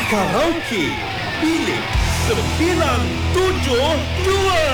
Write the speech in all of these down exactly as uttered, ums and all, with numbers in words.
Karaoke Bilik sembilan tujuh dua.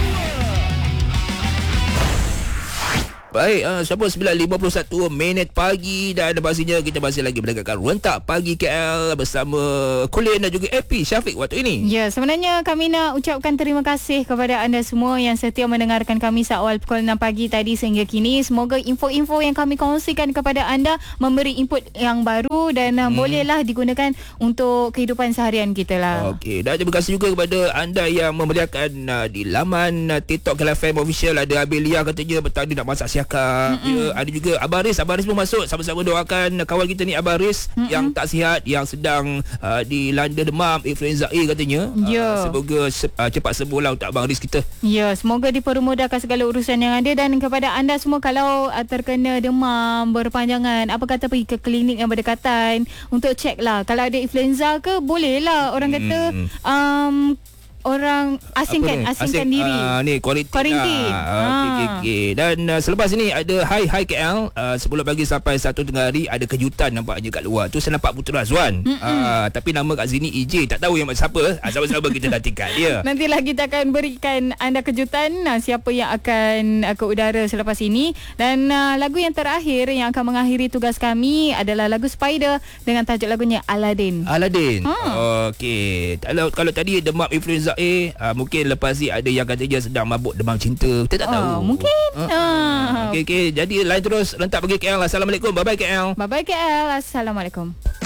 Baik, uh, siapa sembilan lima puluh satu minit pagi dan pastinya kita masih lagi mendengarkan Rentak Pagi K L bersama Colin dan juga A P Syafiq waktu ini. Ya, sebenarnya kami nak ucapkan terima kasih kepada anda semua yang setia mendengarkan kami seawal pukul enam pagi tadi sehingga kini. Semoga info-info yang kami kongsikan kepada anda memberi input yang baru dan hmm. bolehlah digunakan untuk kehidupan seharian kita lah. Okey, dan terima kasih juga kepada anda yang memeriahkan uh, di laman uh, TikTok K L F M Official. Ada Abelia katanya bertanya nak masak siakap. Ya, ada juga Abaris. Abaris pun masuk. Sama-sama doakan kawan kita ni Abaris Mm-mm. yang tak sihat, yang sedang uh, dilanda demam influenza A katanya. Ya. Uh, semoga se- uh, cepat sembuh lah untuk Abang Aris kita. Ya, semoga dipermudahkan segala urusan yang ada. Dan kepada anda semua, kalau uh, terkena demam berpanjangan, apa kata pergi ke klinik yang berdekatan untuk cek lah. Kalau ada influenza ke, boleh lah. Orang kata um, orang asingkan asingkan Asing, diri. Uh, ni kuarantin. Kuarantin. Lah. Uh, okay, okay, okay. Dan uh, selepas ini ada Hai Hai K L uh, sepuluh pagi sampai satu tengah hari ada kejutan nampaknya kat luar. Tu saya nampak Putra Azwan. Uh, tapi nama kat sini E J. Tak tahu yang macam siapa. Uh, sama-sama kita nantikan dia. Ya. Nantilah kita akan berikan anda kejutan uh, siapa yang akan uh, ke udara selepas ini. Dan uh, lagu yang terakhir yang akan mengakhiri tugas kami adalah lagu Spider dengan tajuk lagunya Aladdin. Aladdin. Hmm. Okey. Kalau kalau tadi demam influenza A, uh, mungkin lepas ni ada yang kata dia sedang mabuk demam cinta. Kita tak Oh, tahu. mungkin. Uh, Uh. uh. Okey okey. Jadi lain terus Rentak Pagi K L. Assalamualaikum. Bye bye K L. Bye bye K L. Assalamualaikum.